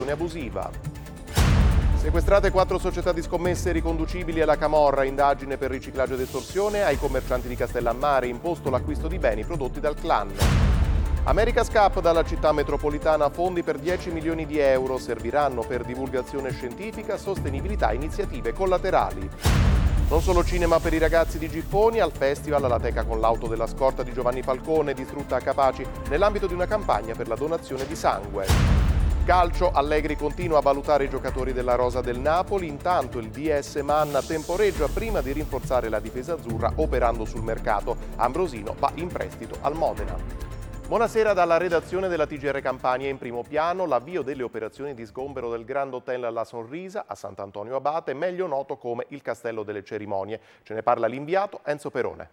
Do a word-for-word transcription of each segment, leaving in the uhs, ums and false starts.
abusiva. Sequestrate quattro società di scommesse riconducibili alla camorra, indagine per riciclaggio ed estorsione, ai commercianti di Castellammare imposto l'acquisto di beni prodotti dal clan. America's Cup dalla città metropolitana, fondi per dieci milioni di euro, serviranno per divulgazione scientifica, sostenibilità e iniziative collaterali. Non solo cinema per i ragazzi di Giffoni, al festival La teca con l'auto della scorta di Giovanni Falcone, distrutta a Capaci, nell'ambito di una campagna per la donazione di sangue. Calcio, Allegri continua a valutare i giocatori della rosa del Napoli, intanto il D S Manna temporeggia prima di rinforzare la difesa azzurra operando sul mercato. Ambrosino va in prestito al Modena. Buonasera dalla redazione della T G R Campania. In primo piano l'avvio delle operazioni di sgombero del Grand Hotel La Sonrisa a Sant'Antonio Abate, meglio noto come il Castello delle Cerimonie. Ce ne parla l'inviato Enzo Perone.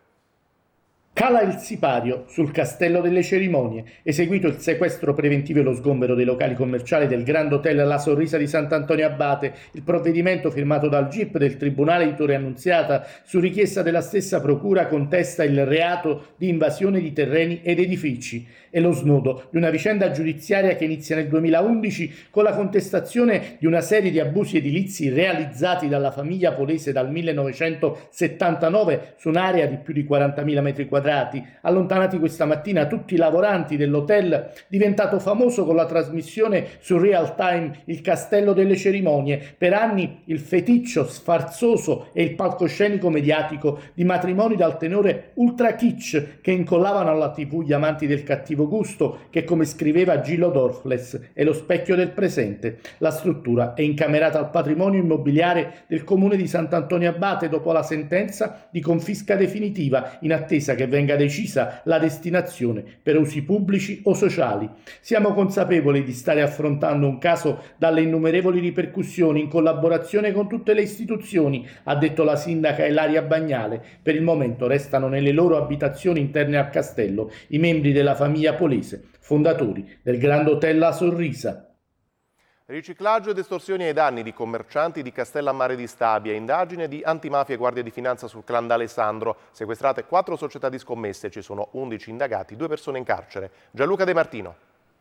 Cala il sipario sul Castello delle Cerimonie, eseguito il sequestro preventivo e lo sgombero dei locali commerciali del Grand Hotel La Sonrisa di Sant'Antonio Abate. Il provvedimento firmato dal G I P del Tribunale di Torre Annunziata su richiesta della stessa procura contesta il reato di invasione di terreni ed edifici. È lo snodo di una vicenda giudiziaria che inizia nel duemilaundici con la contestazione di una serie di abusi edilizi realizzati dalla famiglia Polese dal millenovecentosettantanove su un'area di più di quarantamila metri quadrati. Allontanati questa mattina tutti i lavoranti dell'hotel, diventato famoso con la trasmissione su Real Time Il Castello delle Cerimonie, per anni il feticcio sfarzoso e il palcoscenico mediatico di matrimoni dal tenore ultra kitsch che incollavano alla tivù gli amanti del cattivo gusto, che, come scriveva Gillo Dorfles, è lo specchio del presente. La struttura è incamerata al patrimonio immobiliare del comune di Sant'Antonio Abate dopo la sentenza di confisca definitiva, in attesa che venga decisa la destinazione per usi pubblici o sociali. Siamo consapevoli di stare affrontando un caso dalle innumerevoli ripercussioni in collaborazione con tutte le istituzioni, ha detto la sindaca Ilaria Bagnale. Per il momento restano nelle loro abitazioni interne al castello i membri della famiglia Polese, fondatori del Grand Hotel La Sonrisa. Riciclaggio ed estorsioni ai danni di commercianti di Castellammare di Stabia, indagine di antimafia e guardia di finanza sul clan d'Alessandro, sequestrate quattro società di scommesse, ci sono undici indagati, due persone in carcere. Gianluca De Martino.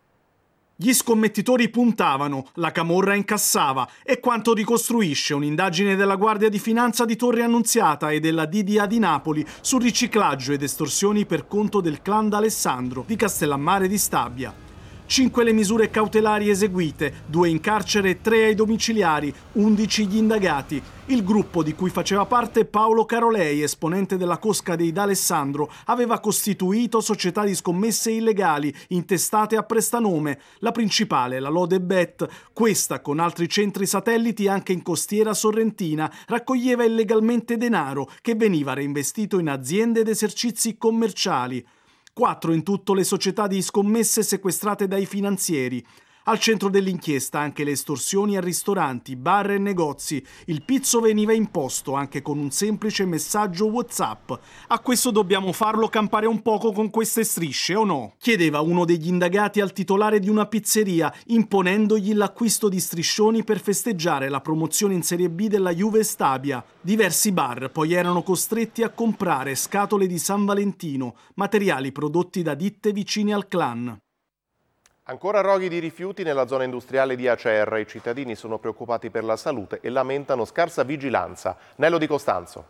Gli scommettitori puntavano, la camorra incassava, è quanto ricostruisce un'indagine della Guardia di Finanza di Torre Annunziata e della D D A di Napoli sul riciclaggio ed estorsioni per conto del clan d'Alessandro di Castellammare di Stabia. Cinque le misure cautelari eseguite, due in carcere e tre ai domiciliari, undici gli indagati. Il gruppo di cui faceva parte Paolo Carolei, esponente della cosca dei D'Alessandro, aveva costituito società di scommesse illegali intestate a prestanome. La principale, la Lode Bet, questa con altri centri satelliti anche in costiera sorrentina, raccoglieva illegalmente denaro che veniva reinvestito in aziende ed esercizi commerciali. Quattro in tutto le società di scommesse sequestrate dai finanzieri. Al centro dell'inchiesta anche le estorsioni a ristoranti, bar e negozi. Il pizzo veniva imposto anche con un semplice messaggio WhatsApp. A questo dobbiamo farlo campare un poco con queste strisce, o no? Chiedeva uno degli indagati al titolare di una pizzeria, imponendogli l'acquisto di striscioni per festeggiare la promozione in Serie B della Juve Stabia. Diversi bar poi erano costretti a comprare scatole di San Valentino, materiali prodotti da ditte vicine al clan. Ancora roghi di rifiuti nella zona industriale di Acerra. I cittadini sono preoccupati per la salute e lamentano scarsa vigilanza. Nello Di Costanzo.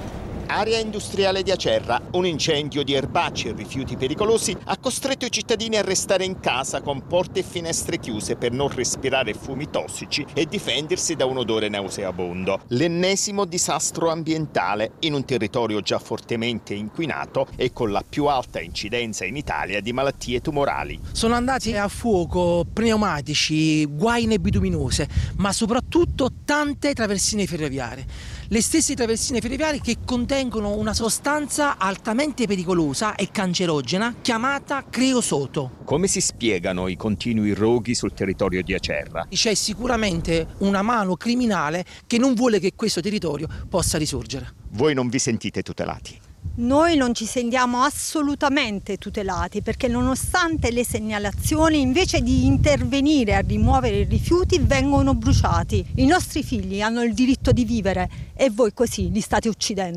Area industriale di Acerra. Un incendio di erbacce e rifiuti pericolosi ha costretto i cittadini a restare in casa con porte e finestre chiuse per non respirare fumi tossici e difendersi da un odore nauseabondo. L'ennesimo disastro ambientale in un territorio già fortemente inquinato e con la più alta incidenza in Italia di malattie tumorali. Sono andati a fuoco pneumatici, guaine bituminose, ma soprattutto tante traversine ferroviarie. Le stesse traversine ferroviarie che contengono una sostanza altamente pericolosa e cancerogena chiamata creosoto. Come si spiegano i continui roghi sul territorio di Acerra? C'è sicuramente una mano criminale che non vuole che questo territorio possa risorgere. Voi non vi sentite tutelati? Noi non ci sentiamo assolutamente tutelati perché nonostante le segnalazioni, invece di intervenire a rimuovere i rifiuti, vengono bruciati. I nostri figli hanno il diritto di vivere e voi così li state uccidendo.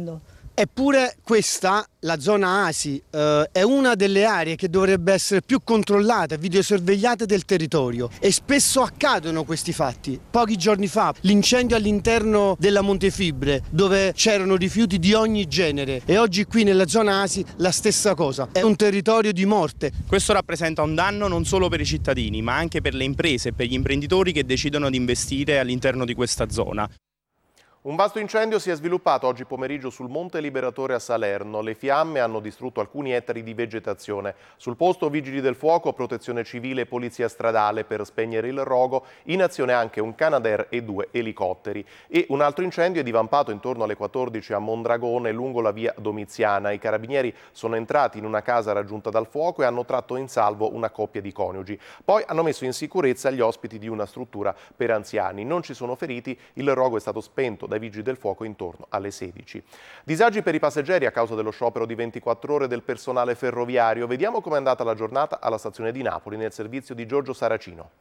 Eppure questa, la zona Asi, eh, è una delle aree che dovrebbe essere più controllata, videosorvegliata del territorio, e spesso accadono questi fatti. Pochi giorni fa l'incendio all'interno della Montefibre, dove c'erano rifiuti di ogni genere, e oggi qui nella zona Asi la stessa cosa. È un territorio di morte. Questo rappresenta un danno non solo per i cittadini, ma anche per le imprese e per gli imprenditori che decidono di investire all'interno di questa zona. Un vasto incendio si è sviluppato oggi pomeriggio sul Monte Liberatore a Salerno. Le fiamme hanno distrutto alcuni ettari di vegetazione. Sul posto vigili del fuoco, protezione civile e polizia stradale per spegnere il rogo, in azione anche un Canadair e due elicotteri. E un altro incendio è divampato intorno alle quattordici a Mondragone lungo la via Domiziana. I carabinieri sono entrati in una casa raggiunta dal fuoco e hanno tratto in salvo una coppia di coniugi. Poi hanno messo in sicurezza gli ospiti di una struttura per anziani. Non ci sono feriti, il rogo è stato spento dai vigili del fuoco intorno alle sedici. Disagi per i passeggeri a causa dello sciopero di ventiquattro ore del personale ferroviario. Vediamo com'è andata la giornata alla stazione di Napoli nel servizio di Giorgio Saracino.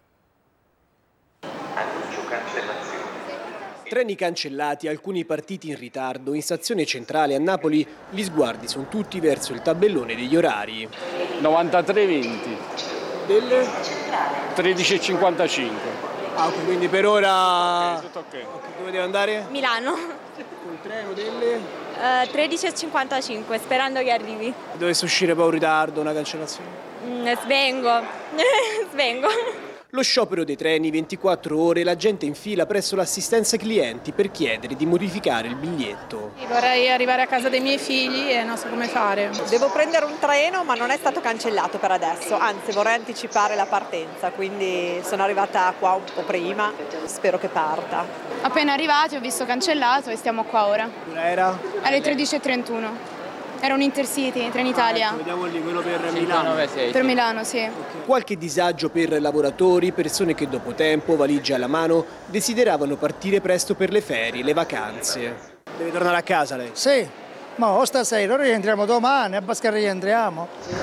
Treni cancellati, alcuni partiti in ritardo. In stazione centrale a Napoli gli sguardi sono tutti verso il tabellone degli orari. novantatré venti Del tredici e cinquantacinque. Ah, ok, quindi per ora... Ok, tutto ok. Okay, dove deve andare? Milano. Col treno delle... Uh, tredici e cinquantacinque, sperando che arrivi. Dovesse uscire poi un ritardo, una cancellazione? Mm, svengo. Svengo. Lo sciopero dei treni, ventiquattro ore, la gente in fila presso l'assistenza clienti per chiedere di modificare il biglietto. Vorrei arrivare a casa dei miei figli e non so come fare. Devo prendere un treno ma non è stato cancellato per adesso, anzi vorrei anticipare la partenza, quindi sono arrivata qua un po' prima, spero che parta. Appena arrivati ho visto cancellato e stiamo qua ora. Era? Alle tredici e trentuno. Era un Intercity, Trenitalia. Ah, ecco, vediamo lì, quello per Milano. Per Milano, sì. Okay. Qualche disagio per lavoratori, persone che dopo tempo, valigie alla mano, desideravano partire presto per le ferie, le vacanze. Deve tornare a casa lei? Sì, ma o stasera, ora rientriamo domani, a Bascara rientriamo.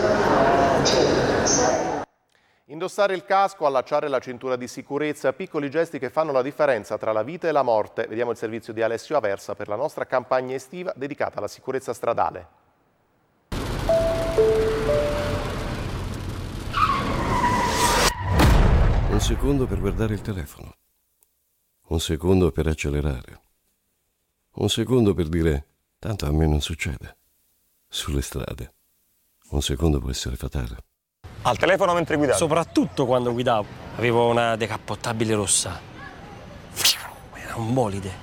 Indossare il casco, allacciare la cintura di sicurezza, piccoli gesti che fanno la differenza tra la vita e la morte. Vediamo il servizio di Alessio Aversa per la nostra campagna estiva dedicata alla sicurezza stradale. Un secondo per guardare il telefono. Un secondo per accelerare. Un secondo per dire, tanto a me non succede. Sulle strade. Un secondo può essere fatale. Al telefono mentre guidavo? Soprattutto quando guidavo. Avevo una decappottabile rossa. Era un bolide.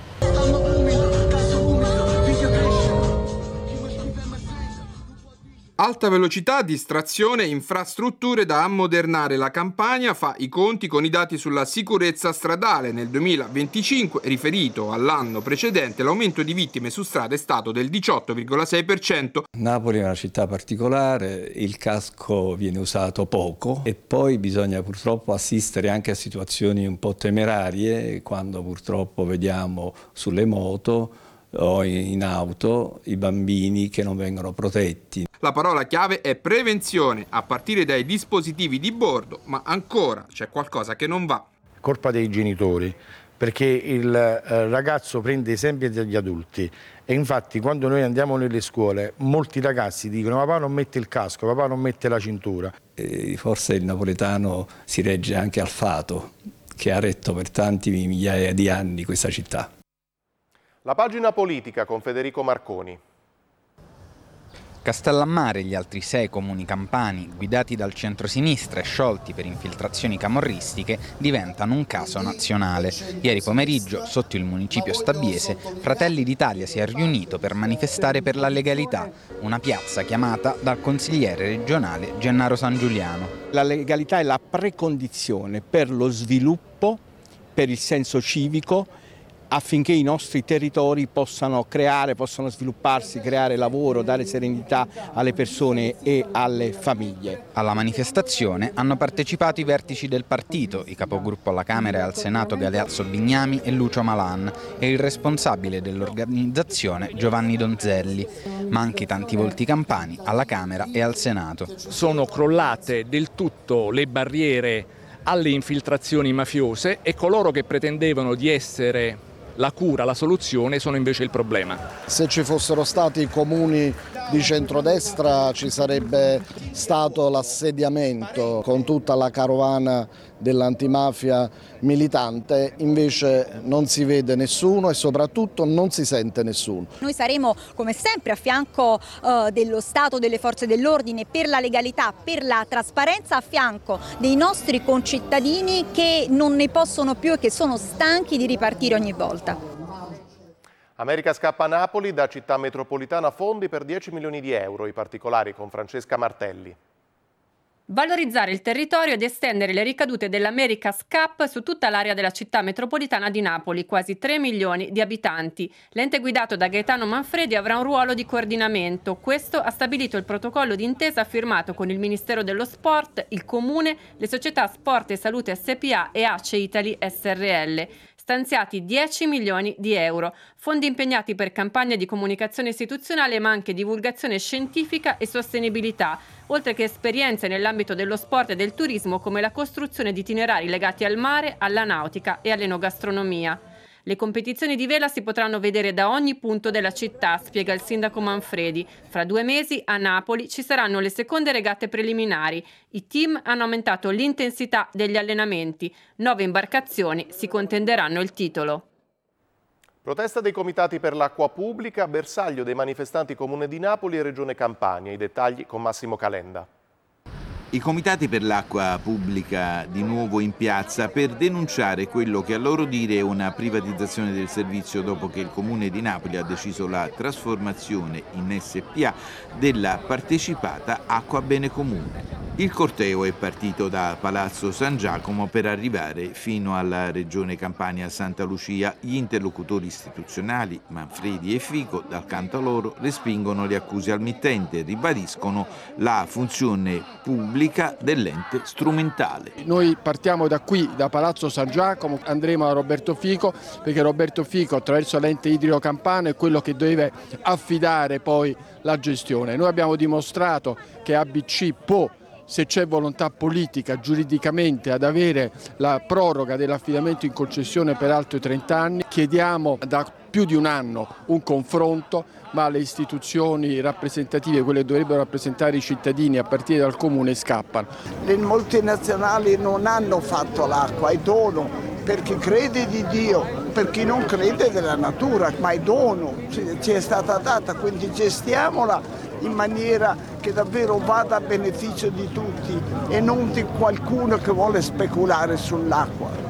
Alta velocità, distrazione, infrastrutture da ammodernare. La Campania fa i conti con i dati sulla sicurezza stradale. Nel duemilaventicinque, riferito all'anno precedente, l'aumento di vittime su strada è stato del diciotto virgola sei per cento. Napoli è una città particolare, il casco viene usato poco e poi bisogna purtroppo assistere anche a situazioni un po' temerarie quando purtroppo vediamo sulle moto o in auto i bambini che non vengono protetti. La parola chiave è prevenzione, a partire dai dispositivi di bordo, ma ancora c'è qualcosa che non va. Colpa dei genitori, perché il eh, ragazzo prende esempi dagli adulti e infatti quando noi andiamo nelle scuole molti ragazzi dicono papà non mette il casco, papà non mette la cintura. E forse il napoletano si regge anche al fato che ha retto per tanti migliaia di anni questa città. La pagina politica con Federico Marconi. Castellammare e gli altri sei comuni campani, guidati dal centrosinistra e sciolti per infiltrazioni camorristiche, diventano un caso nazionale. Ieri pomeriggio, sotto il municipio stabiese, Fratelli d'Italia si è riunito per manifestare per la legalità, una piazza chiamata dal consigliere regionale Gennaro San Giuliano. La legalità è la precondizione per lo sviluppo, per il senso civico, affinché i nostri territori possano creare, possano svilupparsi, creare lavoro, dare serenità alle persone e alle famiglie. Alla manifestazione hanno partecipato i vertici del partito, i capogruppo alla Camera e al Senato Galeazzo Bignami e Lucio Malan e il responsabile dell'organizzazione Giovanni Donzelli, ma anche tanti volti campani alla Camera e al Senato. Sono crollate del tutto le barriere alle infiltrazioni mafiose e coloro che pretendevano di essere la cura, la soluzione sono invece il problema. Se ci fossero stati i comuni di centrodestra ci sarebbe stato l'assediamento con tutta la carovana dell'antimafia militante, invece non si vede nessuno e soprattutto non si sente nessuno. Noi saremo come sempre a fianco eh, dello Stato, delle forze dell'ordine, per la legalità, per la trasparenza, a fianco dei nostri concittadini che non ne possono più e che sono stanchi di ripartire ogni volta. America scappa a Napoli, da città metropolitana fondi per dieci milioni di euro, i particolari con Francesca Martelli. Valorizzare il territorio ed estendere le ricadute dell'America's Cup su tutta l'area della città metropolitana di Napoli, quasi tre milioni di abitanti. L'ente guidato da Gaetano Manfredi avrà un ruolo di coordinamento. Questo ha stabilito il protocollo d'intesa firmato con il Ministero dello Sport, il Comune, le società Sport e Salute S P A e Ace Italy S R L. Stanziati dieci milioni di euro, fondi impegnati per campagne di comunicazione istituzionale ma anche divulgazione scientifica e sostenibilità, oltre che esperienze nell'ambito dello sport e del turismo come la costruzione di itinerari legati al mare, alla nautica e all'enogastronomia. Le competizioni di vela si potranno vedere da ogni punto della città, spiega il sindaco Manfredi. Fra due mesi a Napoli ci saranno le seconde regate preliminari. I team hanno aumentato l'intensità degli allenamenti. Nove imbarcazioni si contenderanno il titolo. Protesta dei comitati per l'acqua pubblica, bersaglio dei manifestanti Comune di Napoli e Regione Campania. I dettagli con Massimo Calenda. I comitati per l'acqua pubblica di nuovo in piazza per denunciare quello che a loro dire è una privatizzazione del servizio dopo che il Comune di Napoli ha deciso la trasformazione in S P A della partecipata Acqua Bene Comune. Il corteo è partito da Palazzo San Giacomo per arrivare fino alla Regione Campania Santa Lucia. Gli interlocutori istituzionali, Manfredi e Fico, dal canto loro, respingono le accuse al mittente e ribadiscono la funzione pubblica dell'ente strumentale. Noi partiamo da qui, da Palazzo San Giacomo, andremo a Roberto Fico, perché Roberto Fico attraverso l'ente idrico campano è quello che deve affidare poi la gestione. Noi abbiamo dimostrato che A B C può, se c'è volontà politica giuridicamente, ad avere la proroga dell'affidamento in concessione per altri trenta anni. Chiediamo da più di un anno un confronto, ma le istituzioni rappresentative, quelle che dovrebbero rappresentare i cittadini a partire dal Comune, scappano. Le multinazionali non hanno fatto l'acqua, è dono per chi crede di Dio, per chi non crede della natura, ma è dono, ci è stata data, quindi gestiamola in maniera che davvero vada a beneficio di tutti e non di qualcuno che vuole speculare sull'acqua.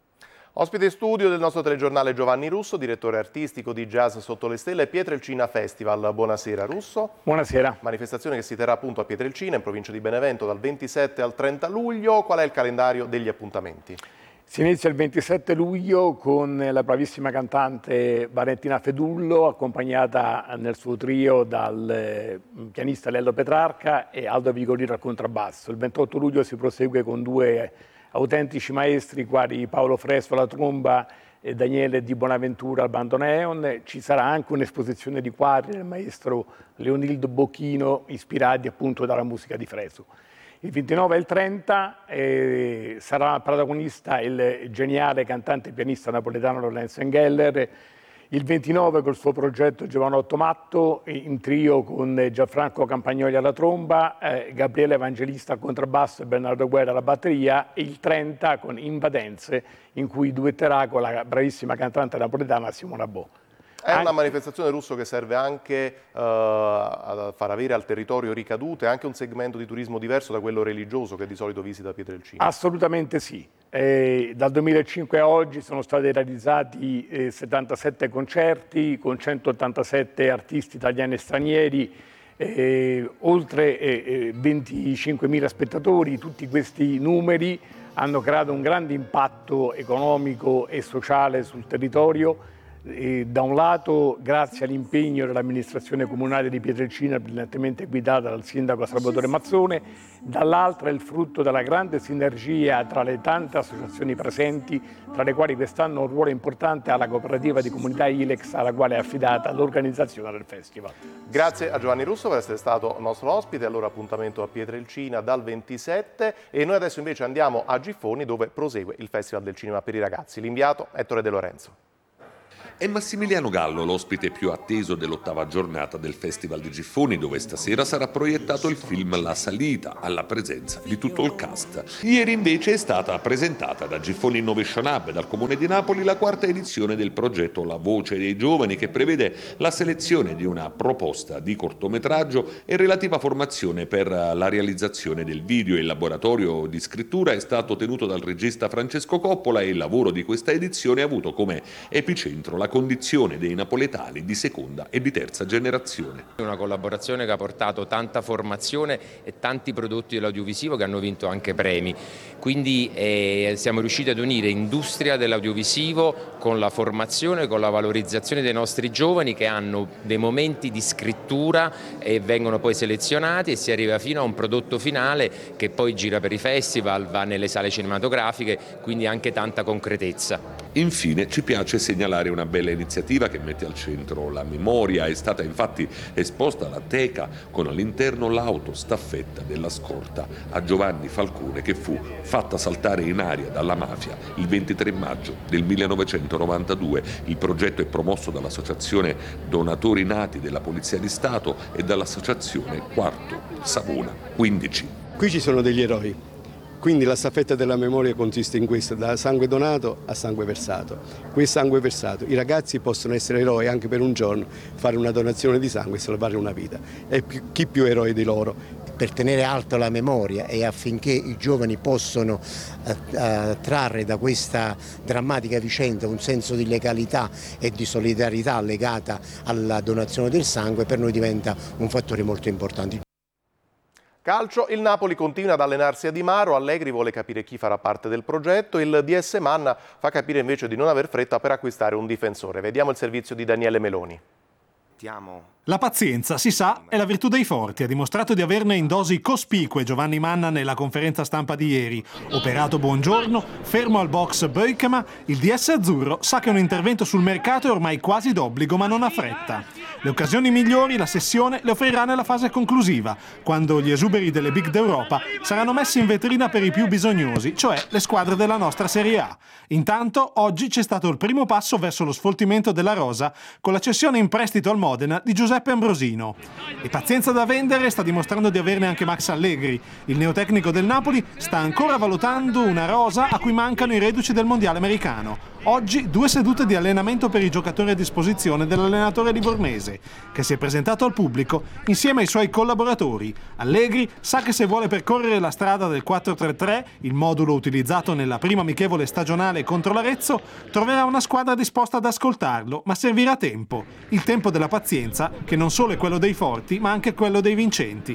Ospite in studio del nostro telegiornale Giovanni Russo, direttore artistico di Jazz Sotto le Stelle e Pietrelcina Festival. Buonasera Russo. Buonasera. Manifestazione che si terrà appunto a Pietrelcina, in provincia di Benevento, dal ventisette al trenta luglio. Qual è il calendario degli appuntamenti? Si inizia il ventisette luglio con la bravissima cantante Valentina Fedullo, accompagnata nel suo trio dal pianista Lello Petrarca e Aldo Vigolino al contrabbasso. Il ventotto luglio si prosegue con due autentici maestri quali Paolo Fresco alla tromba e Daniele Di Bonaventura al bandoneon. Ci sarà anche un'esposizione di quadri del maestro Leonildo Bocchino, ispirati appunto dalla musica di Fresu. Il ventinove e il trenta eh, sarà protagonista il geniale cantante e pianista napoletano Lorenzo Engeller. Il ventinove col suo progetto Giovanotto Matto, in trio con Gianfranco Campagnoli alla tromba, eh, Gabriele Evangelista al contrabbasso e Bernardo Guerra alla batteria. E il trenta con Invadenze, in cui duetterà con la bravissima cantante napoletana Simona Bo. È una manifestazione, Russo, che serve anche uh, a far avere al territorio ricadute, anche un segmento di turismo diverso da quello religioso che di solito visita Pietrelcina. Assolutamente sì. Eh, dal duemilacinque a oggi sono stati realizzati eh, settantasette concerti con centottantasette artisti italiani e stranieri, eh, oltre eh, venticinquemila spettatori. Tutti questi numeri hanno creato un grande impatto economico e sociale sul territorio. E da un lato grazie all'impegno dell'amministrazione comunale di Pietrelcina, brillantemente guidata dal sindaco Salvatore Mazzone, dall'altra è il frutto della grande sinergia tra le tante associazioni presenti, tra le quali quest'anno un ruolo importante ha la cooperativa di comunità Ilex, alla quale è affidata l'organizzazione del festival. Grazie a Giovanni Russo per essere stato nostro ospite. Allora appuntamento a Pietrelcina dal ventisette e noi adesso invece andiamo a Giffoni, dove prosegue il Festival del Cinema per i Ragazzi. L'inviato Ettore De Lorenzo. È Massimiliano Gallo l'ospite più atteso dell'ottava giornata del Festival di Giffoni, dove stasera sarà proiettato il film La Salita, alla presenza di tutto il cast. Ieri invece è stata presentata da Giffoni Innovation Hub e dal Comune di Napoli la quarta edizione del progetto La Voce dei Giovani, che prevede la selezione di una proposta di cortometraggio e relativa formazione per la realizzazione del video. Il laboratorio di scrittura è stato tenuto dal regista Francesco Coppola e il lavoro di questa edizione ha avuto come epicentro la condizione dei napoletani di seconda e di terza generazione. Una collaborazione che ha portato tanta formazione e tanti prodotti dell'audiovisivo che hanno vinto anche premi, quindi eh, siamo riusciti ad unire industria dell'audiovisivo con la formazione, con la valorizzazione dei nostri giovani che hanno dei momenti di scrittura e vengono poi selezionati e si arriva fino a un prodotto finale che poi gira per i festival, va nelle sale cinematografiche, quindi anche tanta concretezza. Infine ci piace segnalare una bella iniziativa che mette al centro la memoria. È stata infatti esposta la teca con all'interno l'auto staffetta della scorta a Giovanni Falcone, che fu fatta saltare in aria dalla mafia il ventitré maggio del millenovecentonovantadue. Il progetto è promosso dall'associazione Donatori Nati della Polizia di Stato e dall'associazione Quarto Savona quindici. Qui ci sono degli eroi. Quindi la staffetta della memoria consiste in questo, da sangue donato a sangue versato. Quel sangue versato, i ragazzi possono essere eroi anche per un giorno, fare una donazione di sangue e salvare una vita. E più, chi più eroe di loro? Per tenere alta la memoria e affinché i giovani possano eh, eh, trarre da questa drammatica vicenda un senso di legalità e di solidarietà legata alla donazione del sangue, per noi diventa un fattore molto importante. Calcio, il Napoli continua ad allenarsi a Di Maro, Allegri vuole capire chi farà parte del progetto, il D S Manna fa capire invece di non aver fretta per acquistare un difensore. Vediamo il servizio di Daniele Meloni. La pazienza, si sa, è la virtù dei forti. Ha dimostrato di averne in dosi cospicue Giovanni Manna nella conferenza stampa di ieri. Operato Buongiorno, fermo al box Beukema, il D S azzurro sa che un intervento sul mercato è ormai quasi d'obbligo, ma non ha fretta. Le occasioni migliori la sessione le offrirà nella fase conclusiva, quando gli esuberi delle big d'Europa saranno messi in vetrina per i più bisognosi, cioè le squadre della nostra Serie A. Intanto, oggi c'è stato il primo passo verso lo sfoltimento della rosa con la cessione in prestito al Modena di Giuseppe Ambrosino. E pazienza da vendere sta dimostrando di averne anche Max Allegri. Il neotecnico del Napoli sta ancora valutando una rosa a cui mancano i reduci del mondiale americano. Oggi due sedute di allenamento per i giocatori a disposizione dell'allenatore livornese, che si è presentato al pubblico insieme ai suoi collaboratori. Allegri sa che se vuole percorrere la strada del quattro tre tre, il modulo utilizzato nella prima amichevole stagionale contro l'Arezzo, troverà una squadra disposta ad ascoltarlo, ma servirà tempo. Il tempo della pazienza, che non solo è quello dei forti, ma anche quello dei vincenti.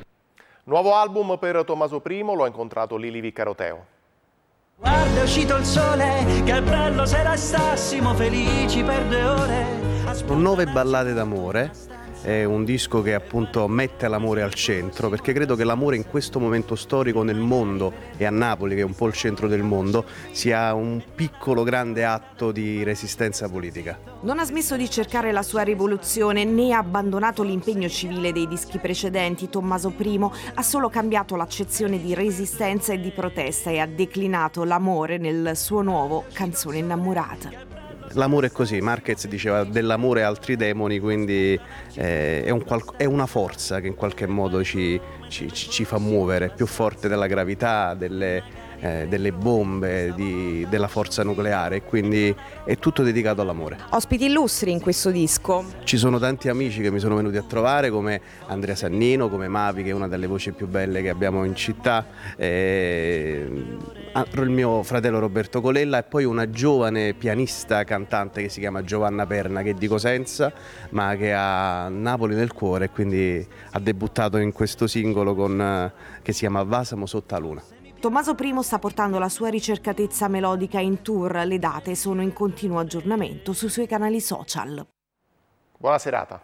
Nuovo album per Tommaso Primo, lo ha incontrato Lili Viccaroteo. Guarda, è uscito il sole, che bello se restassimo felici per due ore. Sono nove ballate d'amore, è un disco che appunto mette l'amore al centro, perché credo che l'amore in questo momento storico nel mondo e a Napoli, che è un po' il centro del mondo, sia un piccolo grande atto di resistenza politica. Non ha smesso di cercare la sua rivoluzione né ha abbandonato l'impegno civile dei dischi precedenti. Tommaso Primo ha solo cambiato l'accezione di resistenza e di protesta e ha declinato l'amore nel suo nuovo Canzone innamorata. L'amore è così, Marquez diceva dell'amore altri demoni, quindi eh, è, un qual- è una forza che in qualche modo ci, ci, ci fa muovere, più forte della gravità, delle, eh, delle bombe, di, della forza nucleare, quindi è tutto dedicato all'amore. Ospiti illustri in questo disco. Ci sono tanti amici che mi sono venuti a trovare, come Andrea Sannino, come Mavi, che è una delle voci più belle che abbiamo in città, eh, il mio fratello Roberto Colella e poi una giovane pianista cantante che si chiama Giovanna Perna, che è di Cosenza ma che ha Napoli nel cuore e quindi ha debuttato in questo singolo con, che si chiama Vasamo sotto la luna. Tommaso Primo sta portando la sua ricercatezza melodica in tour, le date sono in continuo aggiornamento sui suoi canali social. Buona serata.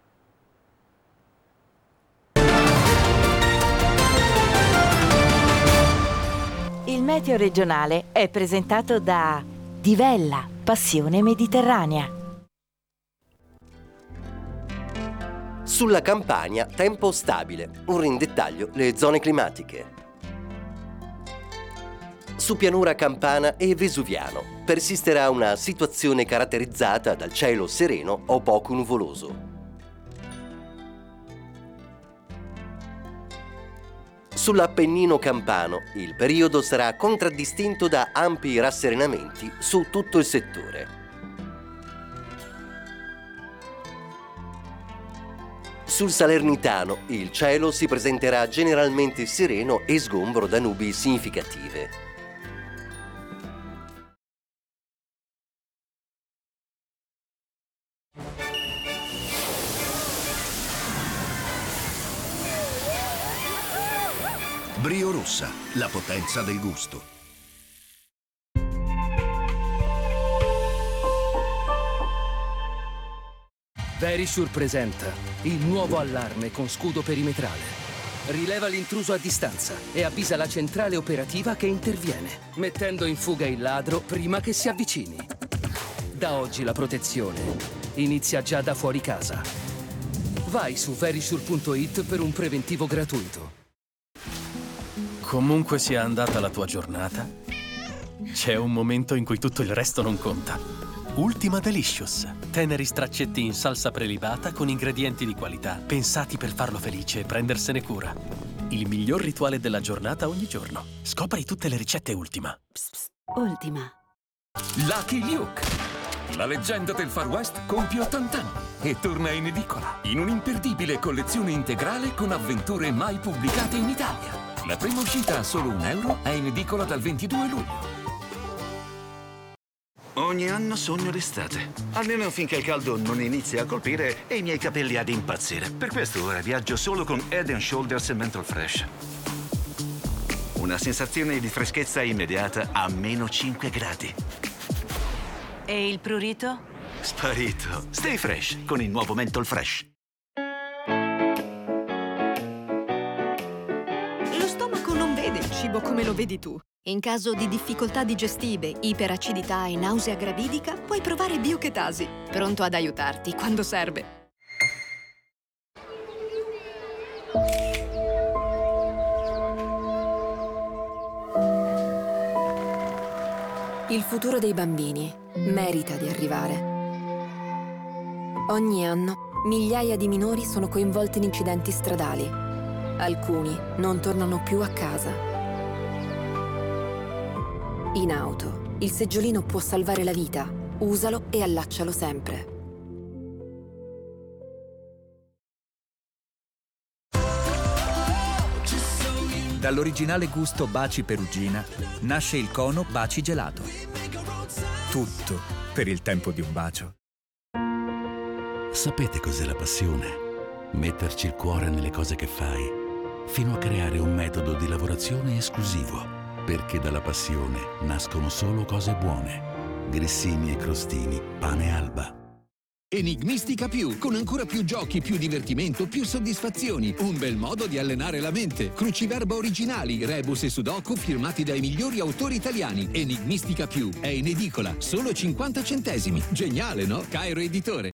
Il meteo regionale è presentato da Divella, passione mediterranea. Sulla Campania, tempo stabile. Ora in dettaglio le zone climatiche. Su pianura campana e vesuviano. persisterà una situazione caratterizzata dal cielo sereno o poco nuvoloso. Sull'Appennino campano il periodo sarà contraddistinto da ampi rasserenamenti su tutto il settore. Sul Salernitano il cielo si presenterà generalmente sereno e sgombro da nubi significative. Brio Rossa, la potenza del gusto. Verisure presenta il nuovo allarme con scudo perimetrale. Rileva l'intruso a distanza e avvisa la centrale operativa che interviene, mettendo in fuga il ladro prima che si avvicini. Da oggi la protezione inizia già da fuori casa. Vai su verisure punto it per un preventivo gratuito. Comunque sia andata la tua giornata, c'è un momento in cui tutto il resto non conta. Ultima Delicious. Teneri straccetti in salsa prelibata con ingredienti di qualità, pensati per farlo felice e prendersene cura. Il miglior rituale della giornata ogni giorno. Scopri tutte le ricette Ultima. Psst, psst. Ultima. Lucky Luke. La leggenda del Far West compie ottanta anni e torna in edicola in un'imperdibile collezione integrale con avventure mai pubblicate in Italia. La prima uscita a solo un euro è in edicola dal ventidue luglio. Ogni anno sogno l'estate, almeno finché il caldo non inizia a colpire e i miei capelli ad impazzire. Per questo ora viaggio solo con Head and Shoulders Menthol Fresh. Una sensazione di freschezza immediata a meno cinque gradi. E il prurito? Sparito. Stay fresh con il nuovo Menthol Fresh. Lo stomaco non vede il cibo come lo vedi tu. In caso di difficoltà digestive, iperacidità e nausea gravidica, puoi provare Biochetasi, pronto ad aiutarti quando serve. Il futuro dei bambini merita di arrivare. Ogni anno, migliaia di minori sono coinvolti in incidenti stradali. Alcuni non tornano più a casa. In auto, il seggiolino può salvare la vita. Usalo e allaccialo sempre. Dall'originale gusto Baci Perugina nasce il cono Baci Gelato. Tutto per il tempo di un bacio. Sapete cos'è la passione? Metterci il cuore nelle cose che fai, fino a creare un metodo di lavorazione esclusivo. Perché dalla passione nascono solo cose buone. Grissini e crostini, pane Alba. Enigmistica più, con ancora più giochi, più divertimento, più soddisfazioni. Un bel modo di allenare la mente. Cruciverba originali, rebus e sudoku firmati dai migliori autori italiani. Enigmistica più è in edicola, solo cinquanta centesimi. Geniale, no? Cairo Editore.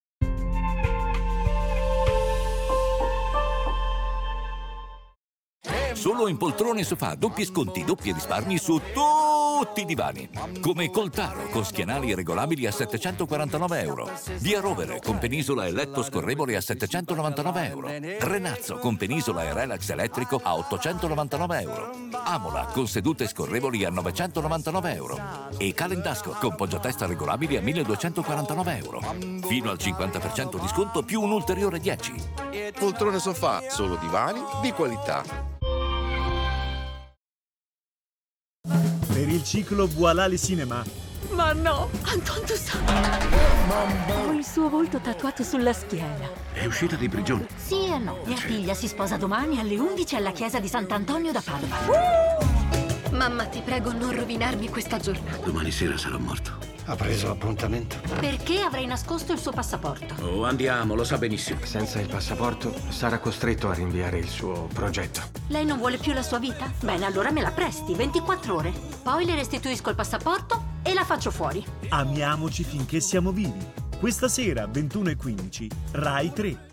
Solo in poltrone sofà, doppi sconti, doppi risparmi su tutti i divani. Come Coltaro, con schienali regolabili a settecentoquarantanove euro. Via Rovere, con penisola e letto scorrevole a settecentonovantanove euro. Renazzo, con penisola e relax elettrico a ottocentonovantanove euro. Amola, con sedute scorrevoli a novecentonovantanove euro. E Calendasco, con poggiatesta regolabili a milleduecentoquarantanove euro. Fino al cinquanta per cento di sconto più un ulteriore dieci. Poltrone sofà, solo divani di qualità. Per il ciclo Voilà le Cinema. Ma no, Anton Toussaint! Ho il suo volto tatuato sulla schiena. È uscita di prigione. Sì e no. Mia figlia si sposa domani alle undici alla chiesa di Sant'Antonio da Padova. Uh! Mamma, ti prego, non rovinarmi questa giornata. Domani sera sarò morto. Ha preso appuntamento? Perché avrei nascosto il suo passaporto? Oh, andiamo, lo sa benissimo. Senza il passaporto sarà costretto a rinviare il suo progetto. Lei non vuole più la sua vita? Bene, allora me la presti, ventiquattro ore. Poi le restituisco il passaporto e la faccio fuori. Amiamoci finché siamo vivi. Questa sera, ventuno e quindici, Rai tre.